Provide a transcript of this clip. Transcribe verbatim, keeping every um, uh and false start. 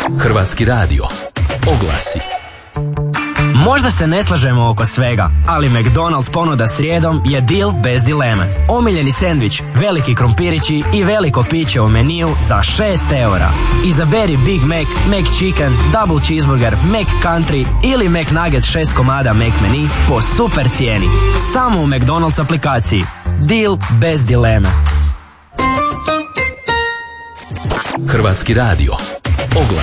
Hrvatski radio. Oglasi. Možda se ne slažemo oko svega, ali McDonald's ponuda srijedom je deal bez dileme. Omiljeni sendvič, veliki krompirići i veliko piće u meniju za šest eura. Izaberi Big Mac, McChicken, Double Cheeseburger, McCountry ili McNuggets šest komada McMenu po super cijeni. Samo u McDonald's aplikaciji. Deal bez dileme. Hrvatski radio. Oglas.